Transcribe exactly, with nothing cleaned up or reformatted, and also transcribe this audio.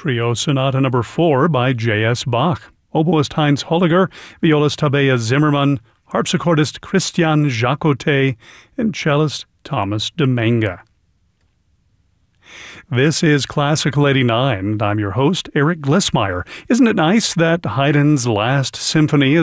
Trio Sonata Number four by J S. Bach. Oboist Heinz Holliger, violist Tabea Zimmermann, harpsichordist Christian Jacotet, and cellist Thomas Demenga. This is Classical eighty-nine, and I'm your host, Eric Glissmeyer. Isn't it nice that Haydn's Last Symphony is